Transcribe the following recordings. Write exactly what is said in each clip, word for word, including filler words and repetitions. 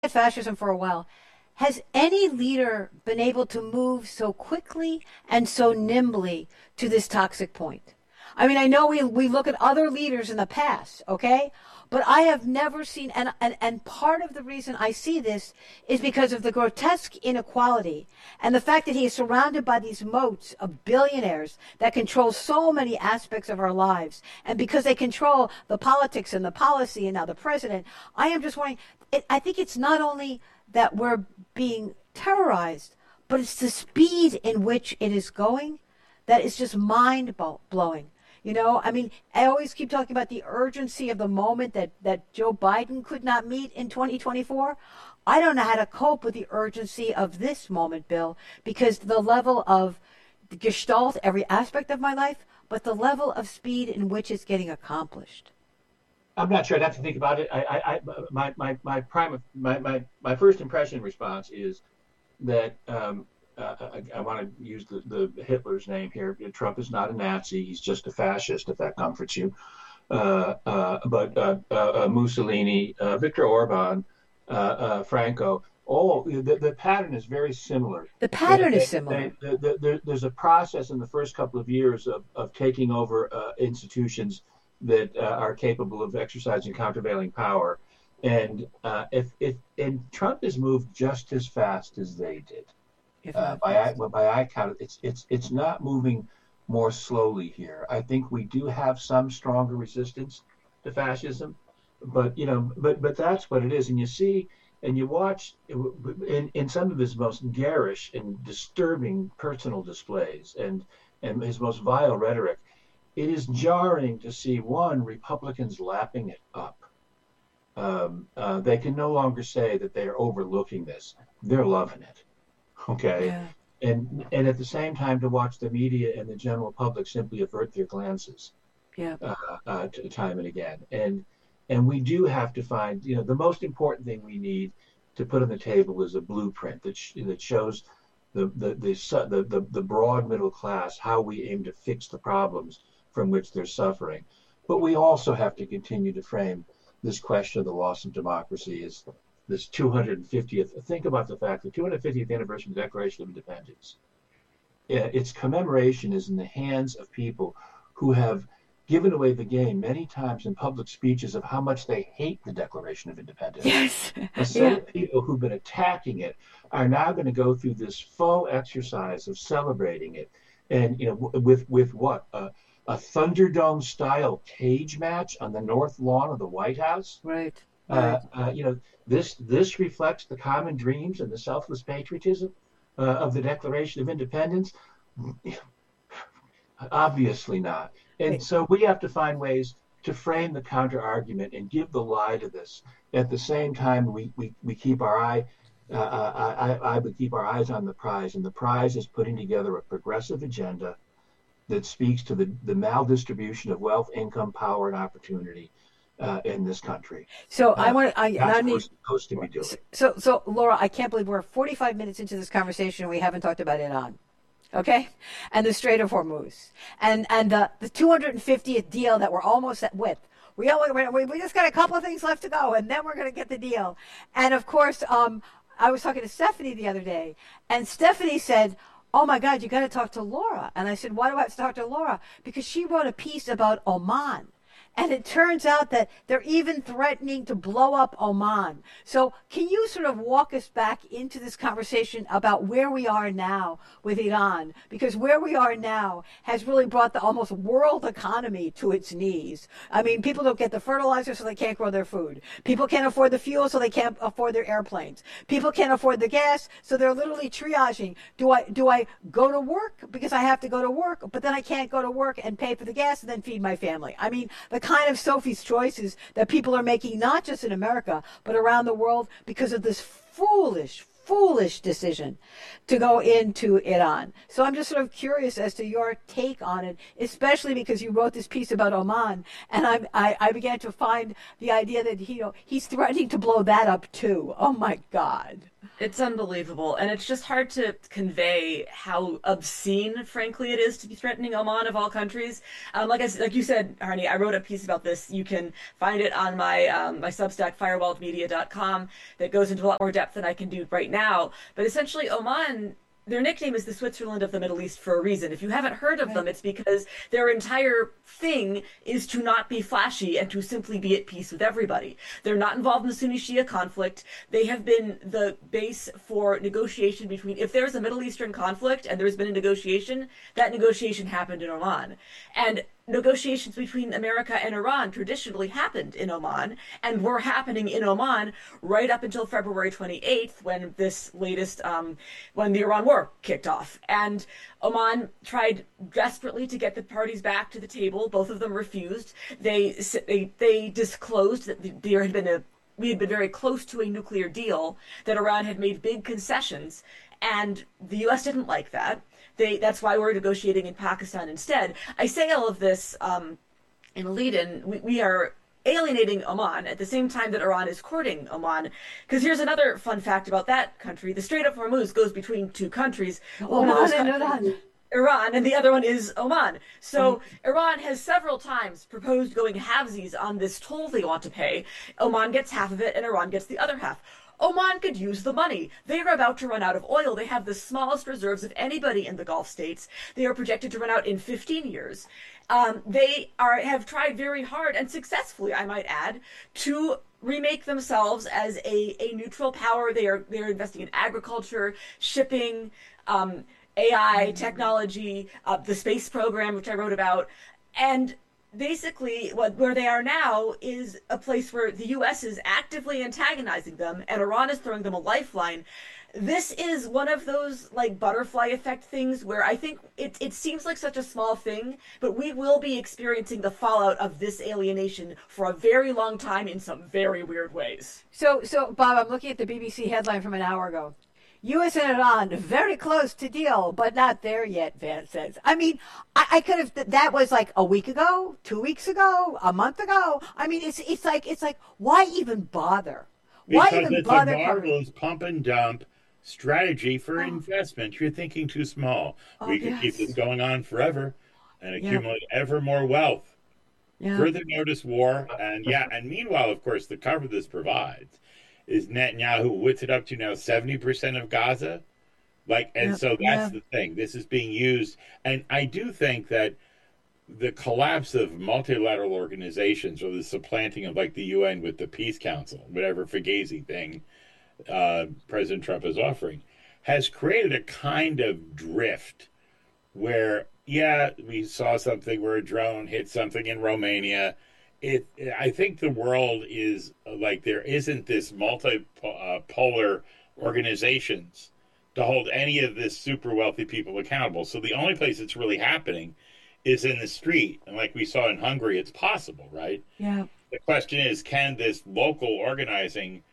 fascism for a while. Has any leader been able to move so quickly and so nimbly to this toxic point? I mean, I know we we look at other leaders in the past, okay? But I have never seen, and, and, and part of the reason I see this is because of the grotesque inequality and the fact that he is surrounded by these moats of billionaires that control so many aspects of our lives. And because they control the politics and the policy and now the president, I am just wondering, it, I think it's not only that we're being terrorized, but it's the speed in which it is going that is just mind blowing. You know, I mean, I always keep talking about the urgency of the moment that, that Joe Biden could not meet in twenty twenty-four. I don't know how to cope with the urgency of this moment, Bill, because the level of gestalt, every aspect of my life, but the level of speed in which it's getting accomplished. I'm not sure. I'd have to think about it. I, I, I my, my, my prime, my, my, my first impression response is that um, uh, I, I want to use the, the Hitler's name here. Trump is not a Nazi. He's just a fascist, if that comforts you. Uh, uh, but uh, uh, Mussolini, uh, Viktor Orban, uh, uh, Franco, all the, the pattern is very similar. The pattern they, is similar. They, they, they, there's a process in the first couple of years of, of taking over uh, institutions that uh, are capable of exercising countervailing power. And uh, if if and Trump has moved just as fast as they did. Uh, by I, well, by I count, it's it's it's not moving more slowly here. I think we do have some stronger resistance to fascism, but you know, but but that's what it is. And you see, and you watch in in some of his most garish and disturbing personal displays, and and his most vile rhetoric. It is jarring to see, one, Republicans lapping it up. Um, uh, they can no longer say that they are overlooking this. They're loving it. Okay. Yeah. And and at the same time, to watch the media and the general public simply avert their glances. Yeah. Uh, uh, t- time and again. And and we do have to find, you know, the most important thing we need to put on the table is a blueprint that sh- that shows the the, the the the the broad middle class how we aim to fix the problems from which they're suffering. But we also have to continue to frame this question of the loss of democracy as this two hundred fiftieth. Think about the fact the two hundred fiftieth anniversary of the Declaration of Independence. Its commemoration is in the hands of people who have given away the game many times in public speeches of how much they hate the Declaration of Independence. Yes. A set Yeah. of people who've been attacking it are now going to go through this faux exercise of celebrating it. And, you know, with, with what? Uh, a Thunderdome style cage match on the north lawn of the White House. Right. Uh, Right. uh, you know, this this reflects the common dreams and the selfless patriotism uh, of the Declaration of Independence. Obviously not. And so we have to find ways to frame the counter argument and give the lie to this. At the same time, we we, we keep our eye. Uh, I, I, I would keep our eyes on the prize, and the prize is putting together a progressive agenda that speaks to the, the maldistribution of wealth, income, power, and opportunity uh, in this country. So Uh, I want to, I, that's I what we're need, supposed to be doing. so, so Laura, I can't believe we're forty-five minutes into this conversation and we haven't talked about Iran. Okay. And the Strait of Hormuz and, and the, the two hundred fiftieth deal that we're almost at with. We, only, we, we just got a couple of things left to go and then we're going to get the deal. And of course, um, I was talking to Stephanie the other day and Stephanie said, oh my God, you got to talk to Laura. And I said, why do I have to talk to Laura? Because she wrote a piece about Oman. And it turns out that they're even threatening to blow up Oman. So can you sort of walk us back into this conversation about where we are now with Iran? Because where we are now has really brought the almost world economy to its knees. I mean, people don't get the fertilizer, so they can't grow their food. People can't afford the fuel, so they can't afford their airplanes. People can't afford the gas, so they're literally triaging. Do I do I go to work because I have to go to work, but then I can't go to work and pay for the gas and then feed my family? I mean, the kind of Sophie's choices that people are making, not just in America, but around the world because of this foolish, foolish decision to go into Iran. So I'm just sort of curious as to your take on it, especially because you wrote this piece about Oman, and I'm, I, I began to find the idea that he, you know, he's threatening to blow that up too. Oh my God. It's unbelievable. And it's just hard to convey how obscene, frankly, it is to be threatening Oman of all countries. Um, like I, s- like you said, Harney, I wrote a piece about this. You can find it on my um, my Substack, firewalled media dot com, that goes into a lot more depth than I can do right now. But essentially, Oman, their nickname is the Switzerland of the Middle East for a reason. If you haven't heard of them, Right. it's because their entire thing is to not be flashy and to simply be at peace with everybody. They're not involved in the Sunni Shia conflict. They have been the base for negotiation between, if there's a Middle Eastern conflict and there's been a negotiation, that negotiation happened in Oman. And negotiations between America and Iran traditionally happened in Oman and were happening in Oman right up until February twenty-eighth when this latest, um, when the Iran war kicked off. And Oman tried desperately to get the parties back to the table. Both of them refused. They, they, they disclosed that there had been a we had been very close to a nuclear deal, that Iran had made big concessions, and the U S didn't like that. They, that's why we're negotiating in Pakistan instead. I say all of this um, in a lead-in. We, we are alienating Oman at the same time that Iran is courting Oman. Because here's another fun fact about that country. The Strait of Hormuz goes between two countries. One of those Oman and countries, Iran. Iran, and the other one is Oman. So Iran has several times proposed going halvesies on this toll they want to pay. Oman gets half of it, and Iran gets the other half. Oman could use the money. They are about to run out of oil. They have the smallest reserves of anybody in the Gulf states. They are projected to run out in fifteen years. Um, they are have tried very hard and successfully, I might add, to remake themselves as a, a neutral power. They are they are investing in agriculture, shipping, um, A I technology, uh, the space program, which I wrote about, and basically what where they are now is a place where the U S is actively antagonizing them and Iran is throwing them a lifeline. This is one of those like butterfly effect things where I think it it seems like such a small thing, but we will be experiencing the fallout of this alienation for a very long time in some very weird ways. So, so Bob, I'm looking at the B B C headline from an hour ago. U S and Iran very close to deal, but not there yet, Vance says. I mean, I, I could have, that was like a week ago, two weeks ago, a month ago. I mean, it's it's like, it's like, why even bother? Why Because even it's a bother covering? marvelous pump and dump strategy for Oh, investment. You're thinking too small. oh We could keep yes. this going on forever and Yeah, accumulate ever more wealth. yeah, Further notice war. And yeah, and meanwhile, of course, the cover this provides is Netanyahu, what's it up to now? seventy percent of Gaza? Like, and yeah, so that's yeah. the thing. This is being used. And I do think that the collapse of multilateral organizations or the supplanting of like the U N with the Peace Council, whatever Fugazi thing uh, President Trump is offering, has created a kind of drift where, yeah, we saw something where a drone hit something in Romania. It, I think the world is like there isn't this multipolar organizations to hold any of this super wealthy people accountable. So the only place it's really happening is in the street. And like we saw in Hungary, it's possible, right? Yeah. The question is, can this local organizing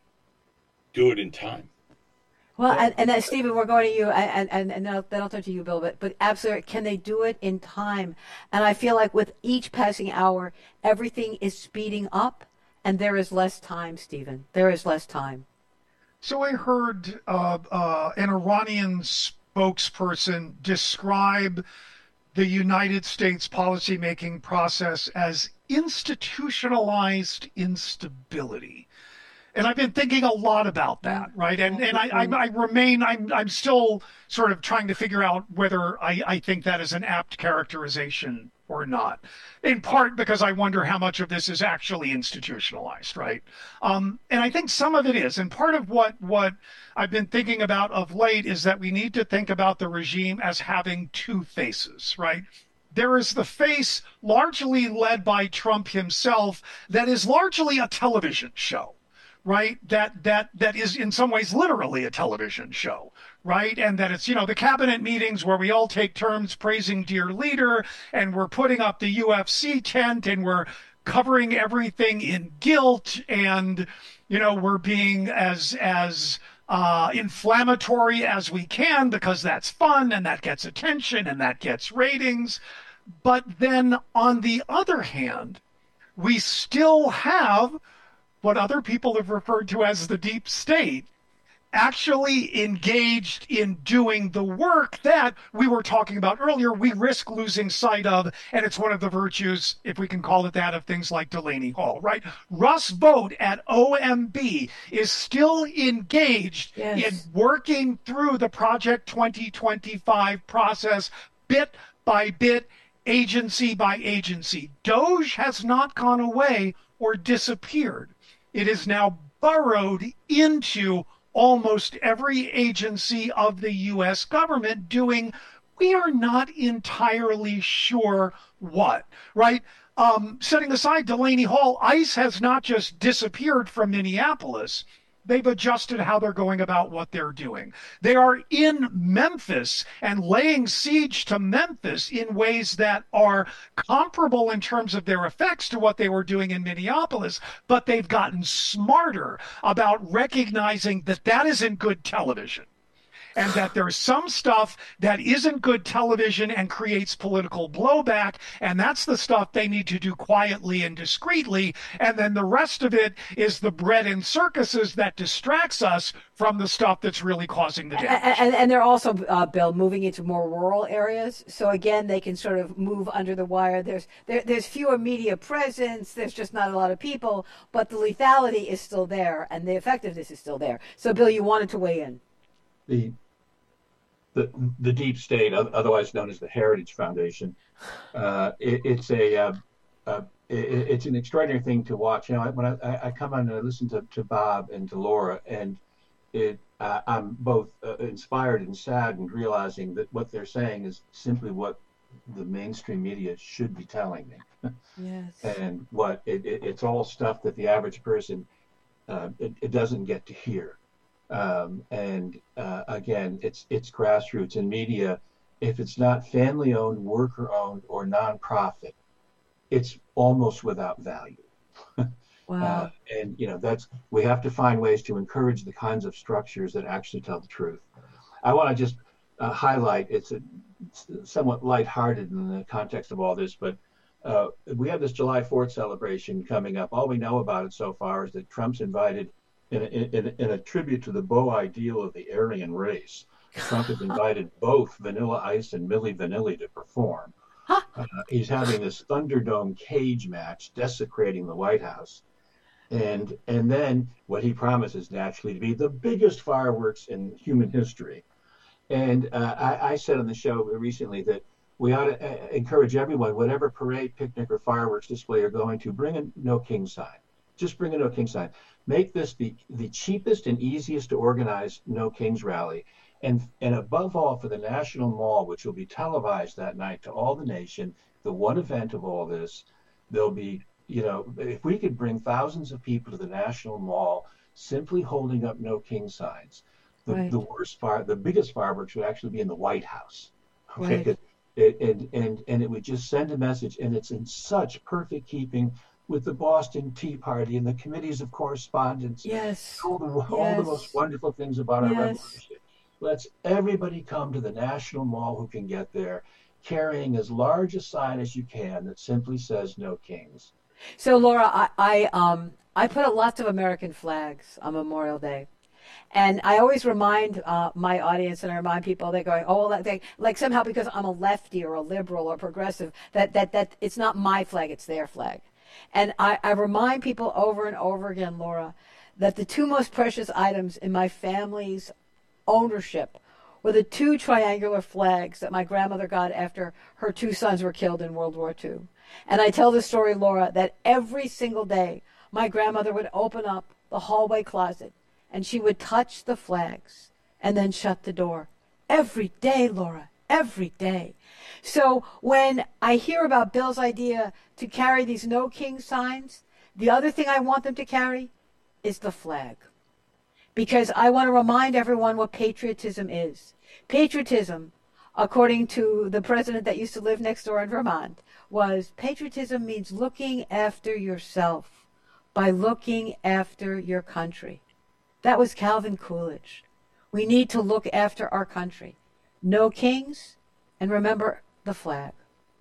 do it in time? Well, and, and then, Stephen, we're going to you, and and and then I'll, then I'll turn to you, Bill. But but absolutely, can they do it in time? And I feel like with each passing hour, everything is speeding up, and there is less time, Stephen. There is less time. So I heard uh, uh, an Iranian spokesperson describe the United States policymaking process as institutionalized instability. And I've been thinking a lot about that, right? And and I, I, I remain, I'm I'm still sort of trying to figure out whether I, I think that is an apt characterization or not. In part because I wonder how much of this is actually institutionalized, right? Um, and I think some of it is. And part of what what I've been thinking about of late is that we need to think about the regime as having two faces, right? There is the face largely led by Trump himself that is largely a television show, right? That that that is in some ways literally a television show, right? And that it's, you know, the cabinet meetings where we all take turns praising dear leader, and we're putting up the U F C tent, and we're covering everything in guilt, and you know, we're being as as uh, inflammatory as we can because that's fun and that gets attention and that gets ratings. But then on the other hand, we still have what other people have referred to as the deep state. actually engaged in doing the work that we were talking about earlier, we risk losing sight of. And it's one of the virtues, if we can call it that, of things like Delaney Hall, right? Russ Vought at O M B is still engaged Yes. in working through the Project twenty twenty-five process bit by bit, agency by agency. DOGE has not gone away or disappeared. It is now burrowed into almost every agency of the U S government doing, we are not entirely sure what, right? Um, setting aside Delaney Hall, ICE has not just disappeared from Minneapolis. They've adjusted how they're going about what they're doing. They are in Memphis and laying siege to Memphis in ways that are comparable in terms of their effects to what they were doing in Minneapolis, but they've gotten smarter about recognizing that that isn't good television. And that there's some stuff that isn't good television and creates political blowback, and that's the stuff they need to do quietly and discreetly, and then the rest of it is the bread and circuses that distracts us from the stuff that's really causing the damage. And, and, and they're also, uh, Bill, moving into more rural areas. So again, they can sort of move under the wire. There's there, there's fewer media presence. There's just not a lot of people, but the lethality is still there, and the effectiveness is still there. So, Bill, you wanted to weigh in. The The, the deep state, otherwise known as the Heritage Foundation, uh, it, it's a uh, uh, it, it's an extraordinary thing to watch. You know, when I, I come on and I listen to, to Bob and to Laura, and it uh, I'm both uh, inspired and saddened, realizing that what they're saying is simply what the mainstream media should be telling me. Yes. And what it, it, it's all stuff that the average person uh, it, it doesn't get to hear. Um, and uh, again, it's it's grassroots and media. If it's not family-owned, worker-owned, or nonprofit, it's almost without value. Wow. Uh, and you know that's we have to find ways to encourage the kinds of structures that actually tell the truth. I want to just uh, highlight it's a it's somewhat lighthearted in the context of all this, but uh, we have this July fourth celebration coming up. All we know about it so far is that Trump's invited. In a, in, in a tribute to the beau ideal of the Aryan race, Trump has invited both Vanilla Ice and Milli Vanilli to perform. Uh, he's having this Thunderdome cage match, desecrating the White House. And and then what he promises naturally to be the biggest fireworks in human history. And uh, I, I said on the show recently that we ought to uh, encourage everyone, whatever parade, picnic, or fireworks display you're going to, bring a No King sign. Just bring a No King sign. Make this the, the cheapest and easiest to organize No Kings rally. And, and above all, for the National Mall, which will be televised that night to all the nation, the one event of all this, there'll be, you know, if we could bring thousands of people to the National Mall simply holding up No King signs, the, Right. the worst fire, the biggest fireworks would actually be in the White House. Okay. Right. It, and, and, and it would just send a message, and it's in such perfect keeping with the Boston Tea Party and the committees of correspondence, Yes. all the, all Yes. the most wonderful things about our Yes. revolution. Let's everybody come to the National Mall who can get there, carrying as large a sign as you can that simply says No Kings. So, Laura, I, I um I put up lots of American flags on Memorial Day. And I always remind uh, my audience, and I remind people, they're going, oh, well, they, like somehow because I'm a lefty or a liberal or progressive, that, that, that it's not my flag, it's their flag. And I, I remind people over and over again, Laura, that the two most precious items in my family's ownership were the two triangular flags that my grandmother got after her two sons were killed in World War Two. And I tell the story, Laura, that every single day my grandmother would open up the hallway closet and she would touch the flags and then shut the door. Every day, Laura, every day. So when I hear about Bill's idea to carry these No King signs, the other thing I want them to carry is the flag. Because I want to remind everyone what patriotism is. Patriotism, according to the president that used to live next door in Vermont, was patriotism means looking after yourself by looking after your country. That was Calvin Coolidge. We need to look after our country. No kings, and remember the flag.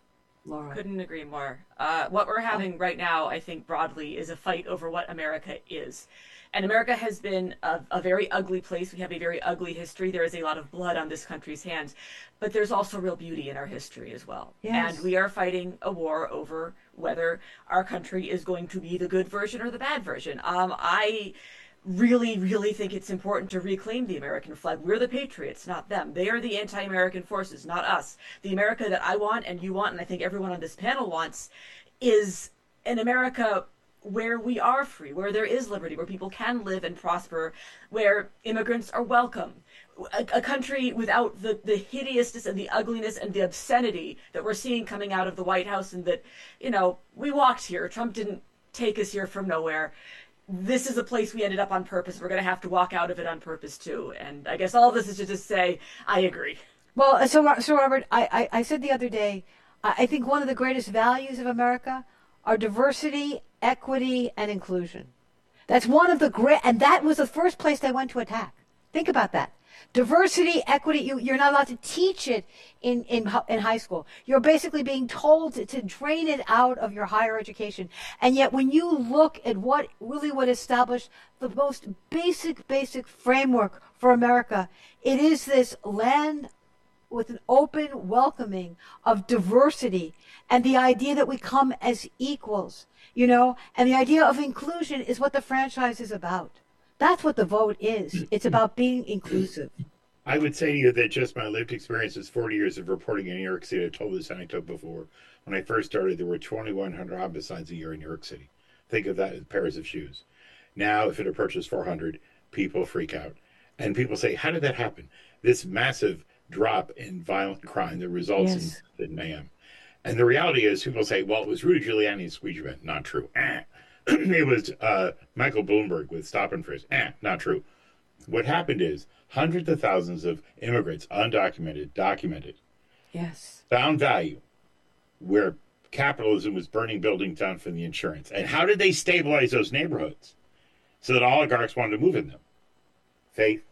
Laura. Couldn't agree more. Uh, what we're having right now, I think broadly, is a fight over what America is. And America has been a, a very ugly place. We have a very ugly history. There is a lot of blood on this country's hands. But there's also real beauty in our history as well. Yes. And we are fighting a war over whether our country is going to be the good version or the bad version. Um, I really, really think it's important to reclaim the American flag. We're the patriots, not them. They are the anti-American forces, not us. The America that I want and you want, and I think everyone on this panel wants, is an America where we are free, where there is liberty, where people can live and prosper, where immigrants are welcome. A, a country without the, the hideousness and the ugliness and the obscenity that we're seeing coming out of the White House, and that, you know, we walked here. Trump didn't take us here from nowhere. This is a place we ended up on purpose. We're going to have to walk out of it on purpose too. And I guess all of this is to just say, I agree. Well, so, so Robert, I, I, I said the other day, I, I think one of the greatest values of America are diversity, equity, and inclusion. That's one of the great, and that was the first place they went to attack. Think about that. Diversity, equity, you, you're not allowed to teach it in, in, in high school. You're basically being told to, to drain it out of your higher education. And yet when you look at what really would establish the most basic, basic framework for America, it is this land with an open welcoming of diversity and the idea that we come as equals, you know, and the idea of inclusion is what the franchise is about. That's what the vote is. It's about being inclusive. I would say to you that just my lived experience is forty years of reporting in New York City. I told this anecdote before. When I first started, there were twenty-one hundred homicides a year in New York City. Think of that as pairs of shoes. Now, if it approaches four hundred, people freak out. And people say, how did that happen? This massive drop in violent crime that results yes. in, in mayhem. And the reality is, people say, well, it was Rudy Giuliani's squeegee event. Not true. Eh. It was uh, Michael Bloomberg with stop and frisk. Eh, not true. What happened is hundreds of thousands of immigrants, undocumented, documented, yes, found value where capitalism was burning buildings down for the insurance. And how did they stabilize those neighborhoods so that oligarchs wanted to move in them? Faith,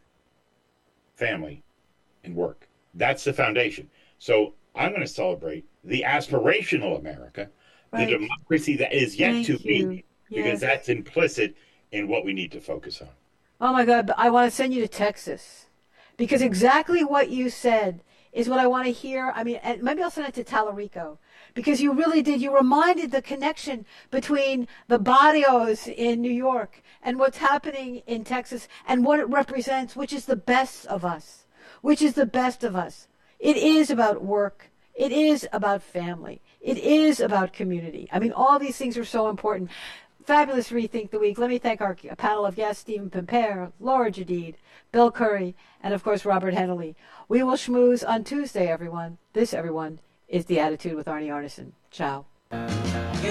family, and work. That's the foundation. So I'm going to celebrate the aspirational America, right. the democracy that is yet Thank to you. be. Because yes. that's implicit in what we need to focus on. Oh, my God. I want to send you to Texas. Because exactly what you said is what I want to hear. I mean, and maybe I'll send it to Tallarico. Because you really did. You reminded the connection between the barrios in New York and what's happening in Texas and what it represents, which is the best of us. Which is the best of us. It is about work. It is about family. It is about community. I mean, all these things are so important. Fabulous Rethink the Week. Let me thank our panel of guests, Stephen Pimpere, Laura Jadid, Bill Curry, and of course, Robert Hennelly. We will schmooze on Tuesday, everyone. This, everyone, is The Attitude with Arnie Arnesen. Ciao.